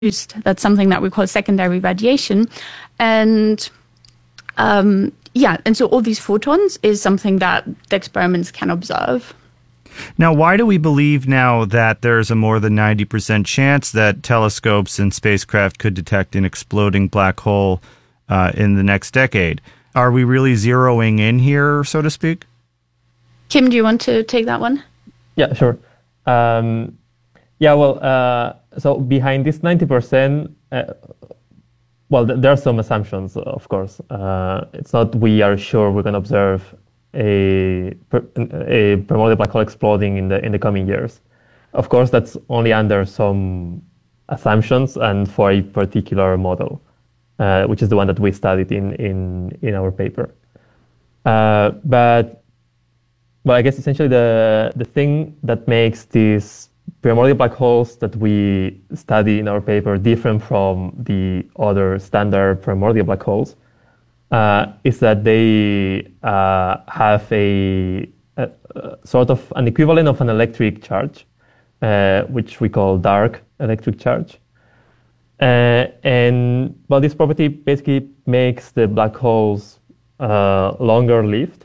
That's something that we call secondary radiation. And and so all these photons is something that the experiments can observe. Now, why do we believe now that there's a more than 90% chance that telescopes and spacecraft could detect an exploding black hole in the next decade? Are we really zeroing in here, so to speak? Kim, do you want to take that one? Yeah, sure. So behind this 90%, there are some assumptions, of course. It's not we are sure we're going to observe a primordial black hole exploding in the coming years. Of course, that's only under some assumptions and for a particular model, which is the one that we studied in our paper. But I guess essentially the thing that makes these primordial black holes that we study in our paper different from the other standard primordial black holes is that they have a sort of an equivalent of an electric charge, which we call dark electric charge. This property basically makes the black holes longer lived.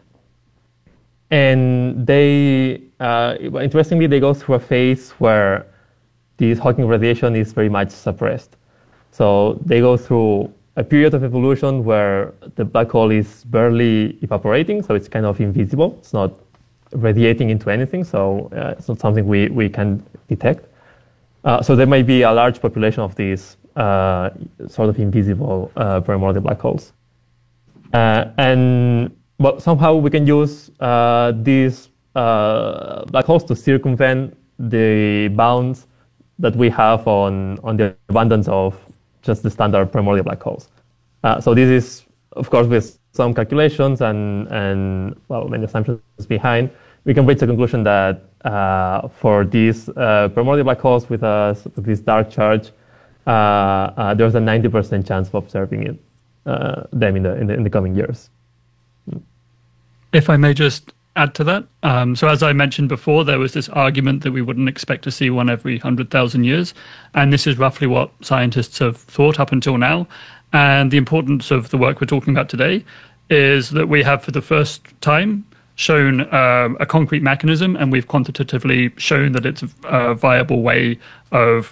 And they, interestingly, they go through a phase where this Hawking radiation is very much suppressed. So they go through a period of evolution where the black hole is barely evaporating, so it's kind of invisible. It's not radiating into anything, so it's not something we can detect. So there may be a large population of these sort of invisible primordial black holes. But somehow we can use these black holes to circumvent the bounds that we have on the abundance of just the standard primordial black holes. So this is, of course, with some calculations and many assumptions behind, we can reach the conclusion that for these primordial black holes with this dark charge, there's a 90% chance of observing them in the coming years. If I may just add to that. So as I mentioned before, there was this argument that we wouldn't expect to see one every 100,000 years. And this is roughly what scientists have thought up until now. And the importance of the work we're talking about today is that we have, for the first time, shown a concrete mechanism, and we've quantitatively shown that it's a viable way of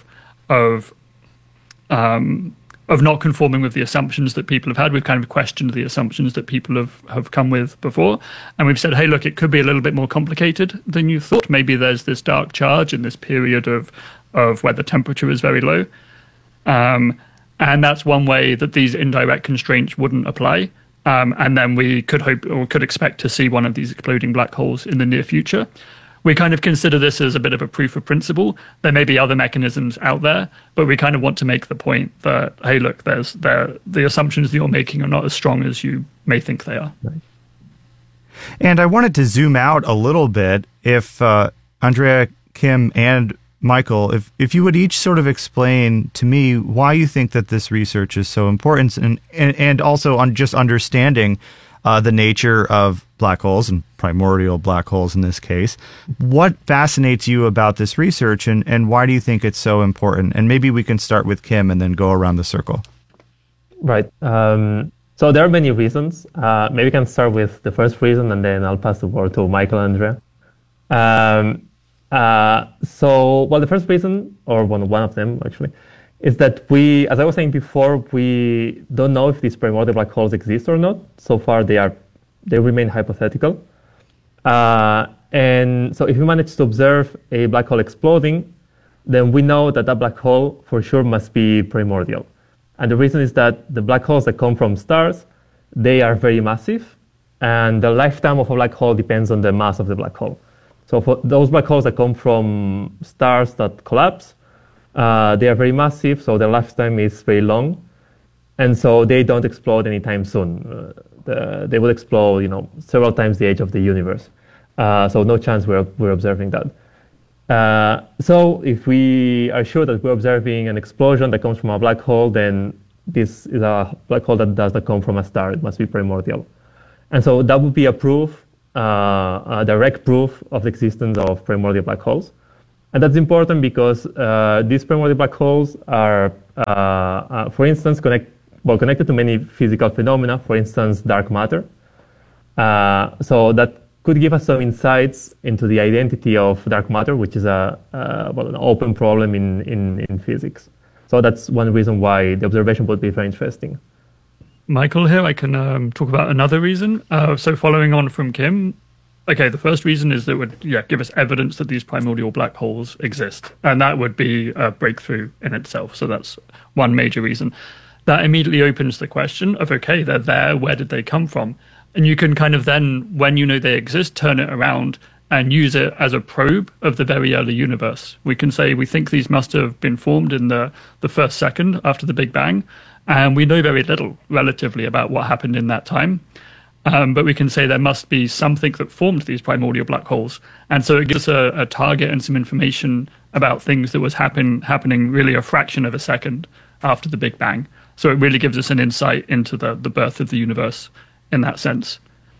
not conforming with the assumptions that people have had. We've kind of questioned the assumptions that people have come with before. And we've said, hey, look, it could be a little bit more complicated than you thought. Maybe there's this dark charge in this period of where the temperature is very low. And that's one way that these indirect constraints wouldn't apply. And then we could hope or could expect to see one of these exploding black holes in the near future. We kind of consider this as a bit of a proof of principle. There may be other mechanisms out there, but we kind of want to make the point that, hey, look, the assumptions that you're making are not as strong as you may think they are. Right. And I wanted to zoom out a little bit. If Andrea, Kim, and Michael, if you would each sort of explain to me why you think that this research is so important, and also on just understanding the nature of black holes and primordial black holes in this case. What fascinates you about this research, and why do you think it's so important? And maybe we can start with Kim and then go around the circle. Right. So there are many reasons. Maybe we can start with the first reason, and then I'll pass the word to Michael and Andrea. The first reason, or one of them actually, is that we, as I was saying before, we don't know if these primordial black holes exist or not. So far, they remain hypothetical. And so if we manage to observe a black hole exploding, then we know that that black hole for sure must be primordial. And the reason is that the black holes that come from stars, they are very massive, and the lifetime of a black hole depends on the mass of the black hole. So for those black holes that come from stars that collapse, they are very massive, so their lifetime is very long, and so they don't explode anytime soon. They will explode, several times the age of the universe. So no chance we're observing that. So if we are sure that we're observing an explosion that comes from a black hole, then this is a black hole that does not come from a star. It must be primordial. And so that would be a proof, a direct proof of the existence of primordial black holes. And that's important because these primordial black holes are for instance, connected to many physical phenomena, for instance, dark matter. So that could give us some insights into the identity of dark matter, which is an open problem in physics. So that's one reason why the observation would be very interesting. Michael here, I can talk about another reason. So following on from Kim, okay, the first reason is that it would give us evidence that these primordial black holes exist. And that would be a breakthrough in itself. So that's one major reason. That immediately opens the question of, okay, they're there, where did they come from? And you can kind of then, when you know they exist, turn it around and use it as a probe of the very early universe. We can say we think these must have been formed in the first second after the Big Bang. And we know very little relatively about what happened in that time. But we can say there must be something that formed these primordial black holes. And so it gives us a target and some information about things that was happening really a fraction of a second after the Big Bang. So it really gives us an insight into the birth of the universe in that sense.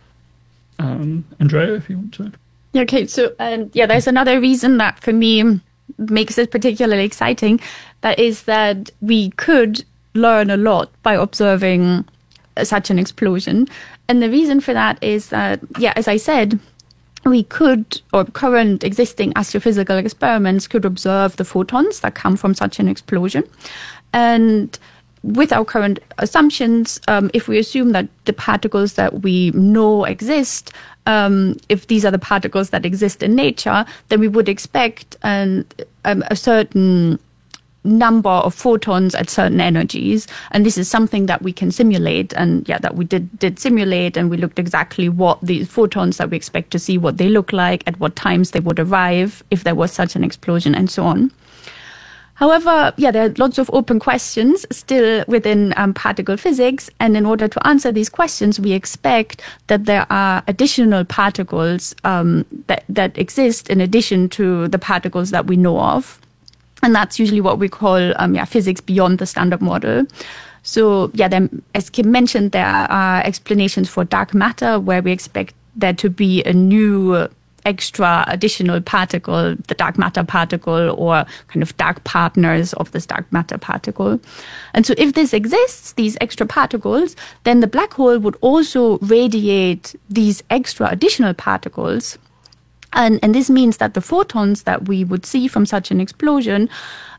Andrea, if you want to. Okay, so there's another reason that for me makes it particularly exciting. That is that we could learn a lot by observing such an explosion. And the reason for that is that, as I said, we could, or current existing astrophysical experiments could observe the photons that come from such an explosion. And with our current assumptions, if we assume that the particles that we know exist, if these are the particles that exist in nature, then we would expect a certain number of photons at certain energies. And this is something that we can simulate. And that we did simulate, and we looked exactly what these photons that we expect to see, what they look like, at what times they would arrive, if there was such an explosion, and so on. However, there are lots of open questions still within particle physics. And in order to answer these questions, we expect that there are additional particles that exist in addition to the particles that we know of. And that's usually what we call physics beyond the standard model. So, then, as Kim mentioned, there are explanations for dark matter, where we expect there to be a new extra additional particle, the dark matter particle, or kind of dark partners of this dark matter particle. And so if this exists, these extra particles, then the black hole would also radiate these extra additional particles. And this means that the photons that we would see from such an explosion,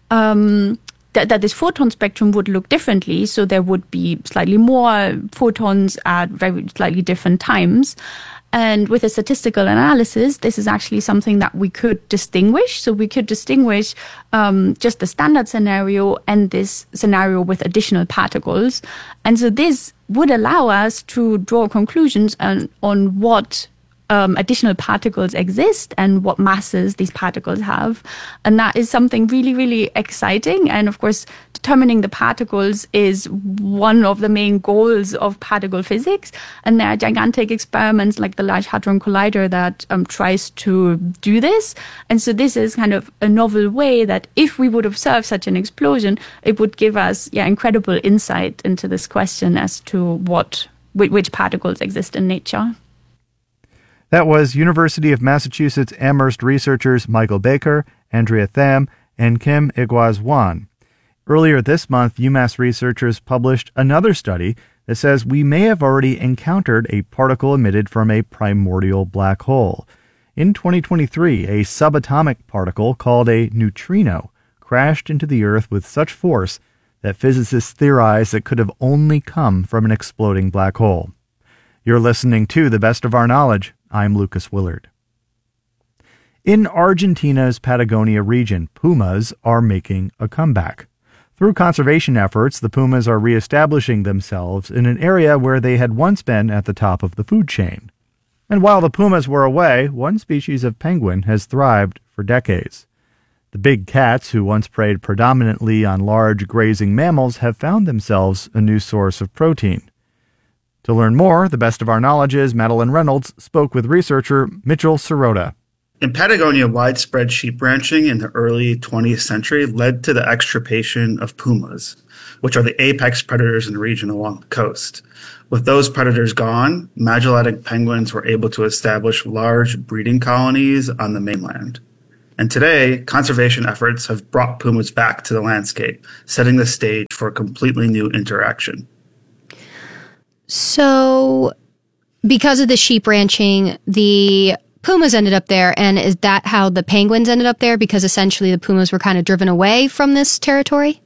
that this photon spectrum would look differently. So there would be slightly more photons at very slightly different times. And with a statistical analysis, this is actually something that we could distinguish. So we could distinguish just the standard scenario and this scenario with additional particles. And so this would allow us to draw conclusions on what additional particles exist and what masses these particles have. And that is something really, really exciting. And of course, determining the particles is one of the main goals of particle physics. And there are gigantic experiments like the Large Hadron Collider that tries to do this. And so this is kind of a novel way that if we would observe such an explosion, it would give us incredible insight into this question as to which particles exist in nature. That was University of Massachusetts Amherst researchers Michael Baker, Andrea Tham, and Kim Iguaz-Wang. Earlier this month, UMass researchers published another study that says we may have already encountered a particle emitted from a primordial black hole. In 2023, a subatomic particle called a neutrino crashed into the Earth with such force that physicists theorize it could have only come from an exploding black hole. You're listening to The Best of Our Knowledge. I'm Lucas Willard. In Argentina's Patagonia region, pumas are making a comeback. Through conservation efforts, the pumas are reestablishing themselves in an area where they had once been at the top of the food chain. And while the pumas were away, one species of penguin has thrived for decades. The big cats, who once preyed predominantly on large grazing mammals, have found themselves a new source of protein. To learn more, The Best of Our Knowledge's Madeline Reynolds spoke with researcher Mitchell Sirota. In Patagonia, widespread sheep ranching in the early 20th century led to the extirpation of pumas, which are the apex predators in the region along the coast. With those predators gone, Magellanica penguins were able to establish large breeding colonies on the mainland. And today, conservation efforts have brought pumas back to the landscape, setting the stage for a completely new interaction. So, because of the sheep ranching, the pumas ended up there, and is that how the penguins ended up there? Because essentially the pumas were kind of driven away from this territory?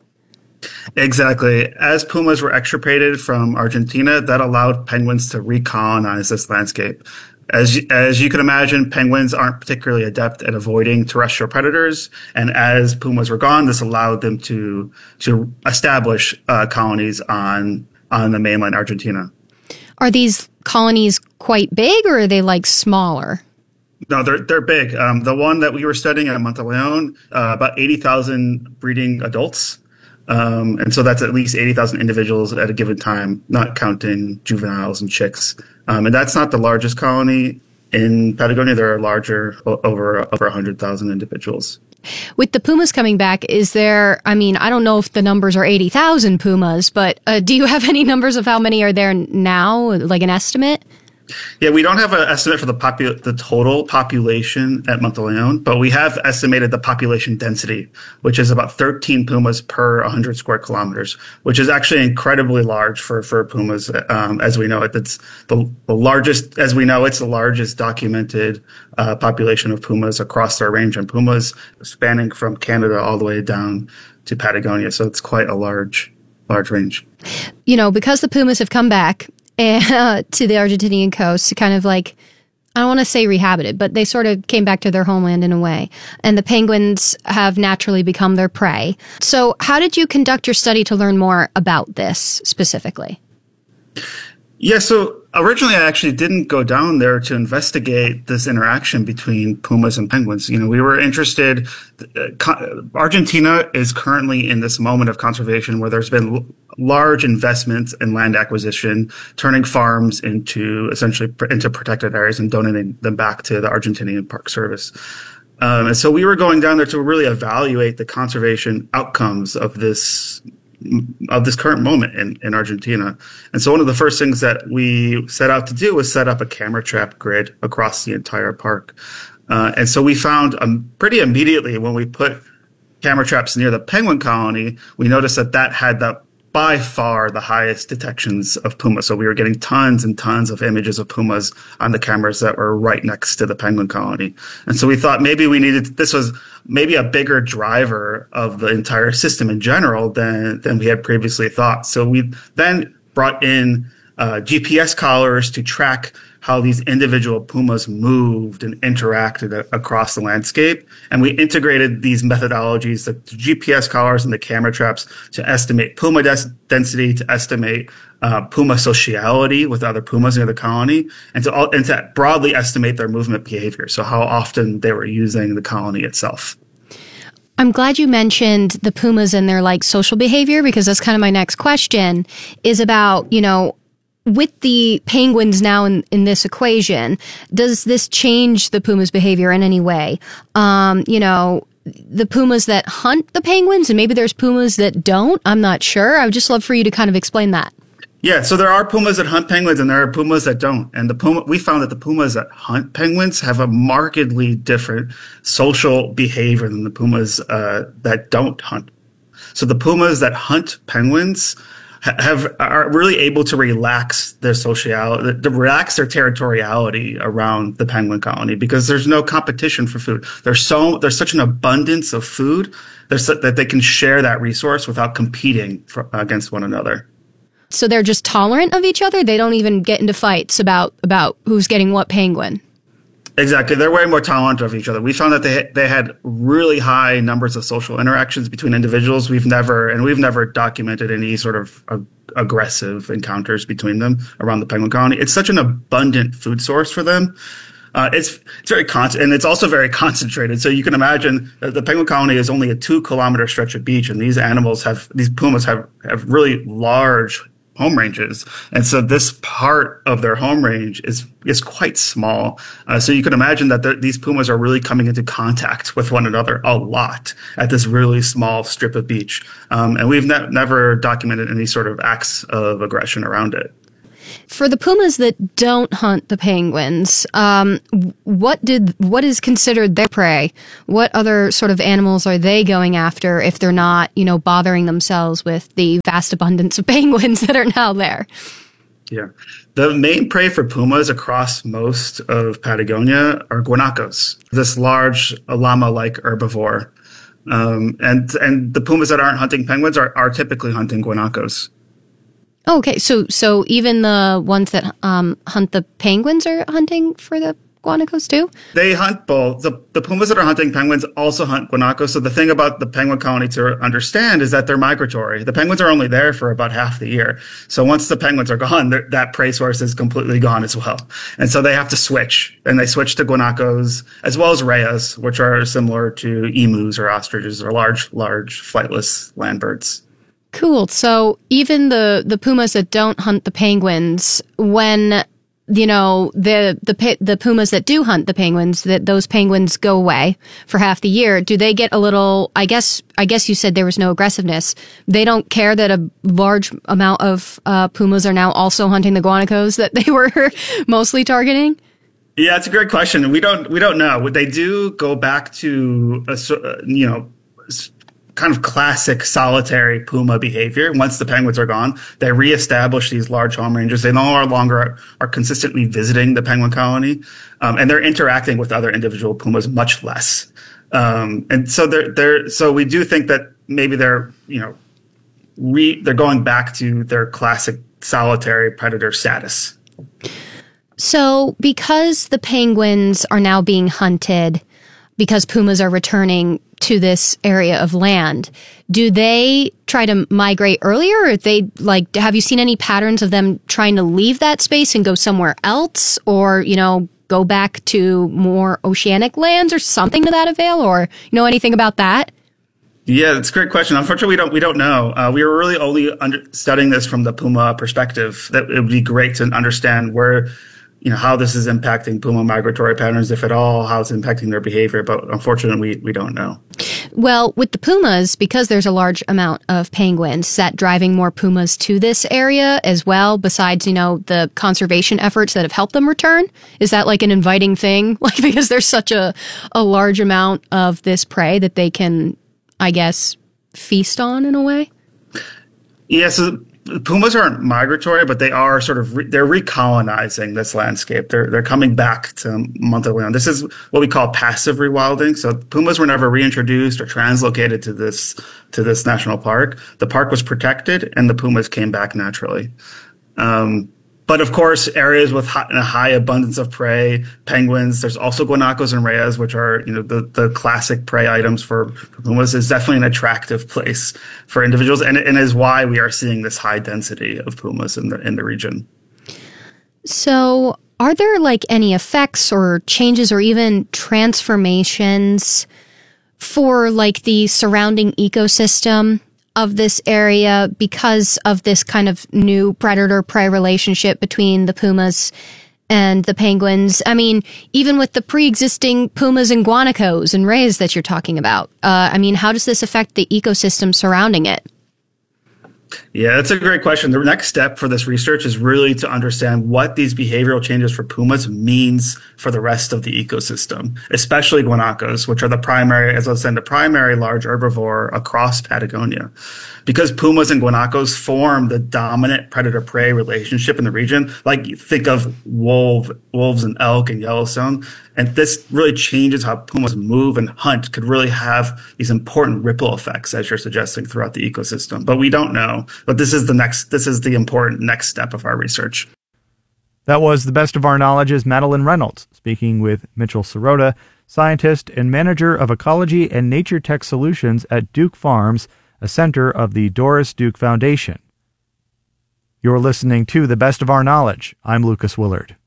Exactly. As pumas were extirpated from Argentina, that allowed penguins to recolonize this landscape. As you can imagine, penguins aren't particularly adept at avoiding terrestrial predators, and as pumas were gone, this allowed them to establish colonies on the mainland Argentina. Are these colonies quite big, or are they like smaller? No, they're big. The one that we were studying at Monteleone, about 80,000 breeding adults. And so that's at least 80,000 individuals at a given time, not counting juveniles and chicks. And that's not the largest colony in Patagonia. There are larger, over 100,000 individuals. With the pumas coming back, is there, I mean, I don't know if the numbers are 80,000 pumas, but do you have any numbers of how many are there now, like an estimate? Yeah, we don't have an estimate for the total population at Monteleone, but we have estimated the population density, which is about 13 pumas per 100 square kilometers, which is actually incredibly large for pumas. As we know it, it's the largest, as we know, it's the largest documented population of pumas across their range, and pumas spanning from Canada all the way down to Patagonia. So it's quite a large range. You know, because the pumas have come back to the Argentinian coast to kind of like, I don't want to say rehabited, but they sort of came back to their homeland in a way. And the penguins have naturally become their prey. So how did you conduct your study to learn more about this specifically? Yeah, so originally I actually didn't go down there to investigate this interaction between pumas and penguins. You know, we were interested. Argentina is currently in this moment of conservation where there's been large investments in land acquisition, turning farms into essentially into protected areas and donating them back to the Argentinian Park Service. And so we were going down there to really evaluate the conservation outcomes of this current moment in Argentina. And so one of the first things that we set out to do was set up a camera trap grid across the entire park. And so we found pretty immediately when we put camera traps near the penguin colony, we noticed that had by far the highest detections of pumas. So we were getting tons and tons of images of pumas on the cameras that were right next to the penguin colony. And so we thought maybe this was maybe a bigger driver of the entire system in general than we had previously thought. So we then brought in GPS collars to track how these individual pumas moved and interacted across the landscape. And we integrated these methodologies, the GPS collars and the camera traps, to estimate puma density, to estimate puma sociality with other pumas near the colony, and to broadly estimate their movement behavior. So how often they were using the colony itself. I'm glad you mentioned the pumas and their like social behavior, because that's kind of my next question is about, you know, with the penguins now in this equation, does this change the pumas' behavior in any way? You know, the pumas that hunt the penguins, and maybe there's pumas that don't. I'm not sure. I would just love for you to kind of explain that. Yeah, so there are pumas that hunt penguins and there are pumas that don't. And we found that the pumas that hunt penguins have a markedly different social behavior than the pumas that don't hunt. So the pumas that hunt penguins are really able to relax their sociality, to relax their territoriality around the penguin colony, because there's no competition for food. There's such an abundance of food that they can share that resource without competing against one another. So they're just tolerant of each other? They don't even get into fights about who's getting what penguin? Exactly. They're way more tolerant of each other. We found that they had really high numbers of social interactions between individuals. We've never documented any sort of aggressive encounters between them around the penguin colony. It's such an abundant food source for them. It's very and it's also very concentrated. So you can imagine the penguin colony is only a 2-kilometer stretch of beach, and these pumas have really large home ranges. And so this part of their home range is quite small. So you can imagine that these pumas are really coming into contact with one another a lot at this really small strip of beach. And we've never documented any sort of acts of aggression around it. For the pumas that don't hunt the penguins, what is considered their prey? What other sort of animals are they going after if they're not, bothering themselves with the vast abundance of penguins that are now there? Yeah. The main prey for pumas across most of Patagonia are guanacos, this large llama-like herbivore. And the pumas that aren't hunting penguins are typically hunting guanacos. Okay, so even the ones that hunt the penguins are hunting for the guanacos too? They hunt both. The pumas that are hunting penguins also hunt guanacos. So the thing about the penguin colony to understand is that they're migratory. The penguins are only there for about half the year. So once the penguins are gone, that prey source is completely gone as well. And so they have to switch. And they switch to guanacos as well as rheas, which are similar to emus or ostriches or large flightless land birds. Cool. So even the pumas that don't hunt the penguins, when the pumas that do hunt the penguins, that those penguins go away for half the year, do they get a little, I guess you said there was no aggressiveness. They don't care that a large amount of pumas are now also hunting the guanacos that they were mostly targeting? Yeah, it's a great question. We don't know. They do go back to kind of classic solitary puma behavior. Once the penguins are gone, they reestablish these large home ranges. They no longer are consistently visiting the penguin colony, and they're interacting with other individual pumas much less. And so so we do think that maybe they're going back to their classic solitary predator status. So because the penguins are now being hunted, because pumas are returning to this area of land, do they try to migrate earlier? Or have you seen any patterns of them trying to leave that space and go somewhere else, or, go back to more oceanic lands or something to that avail, or anything about that? Yeah, that's a great question. Unfortunately, we don't know. We were really only studying this from the puma perspective. That it would be great to understand where, how this is impacting puma migratory patterns, if at all, how it's impacting their behavior. But unfortunately, we don't know. Well, with the pumas, because there's a large amount of penguins, is that driving more pumas to this area as well, besides, the conservation efforts that have helped them return? Is that like an inviting thing? Because there's such a large amount of this prey that they can, I guess, feast on in a way? Yeah, so pumas aren't migratory, but they are they're recolonizing this landscape. They're coming back to monthly land. This is what we call passive rewilding. So pumas were never reintroduced or translocated to this national park. The park was protected, and the pumas came back naturally. But of course, areas with a high abundance of prey, penguins, there's also guanacos and rheas, which are, the classic prey items for pumas, is definitely an attractive place for individuals, and is why we are seeing this high density of pumas in the region. So are there any effects or changes or even transformations for the surrounding ecosystem of this area because of this kind of new predator-prey relationship between the pumas and the penguins? I mean, even with the pre-existing pumas and guanacos and rheas that you're talking about, how does this affect the ecosystem surrounding it? Yeah, that's a great question. The next step for this research is really to understand what these behavioral changes for pumas means for the rest of the ecosystem, especially guanacos, which are the primary large herbivore across Patagonia. Because pumas and guanacos form the dominant predator-prey relationship in the region, think of wolves and elk and Yellowstone, and this really changes how pumas move and hunt, could really have these important ripple effects, as you're suggesting, throughout the ecosystem. But we don't know. But this is the important next step of our research. That was The Best of Our Knowledge's Madeline Reynolds, speaking with Mitchell Sirota, scientist and manager of ecology and nature tech solutions at Duke Farms, a center of the Doris Duke Foundation. You're listening to The Best of Our Knowledge. I'm Lucas Willard.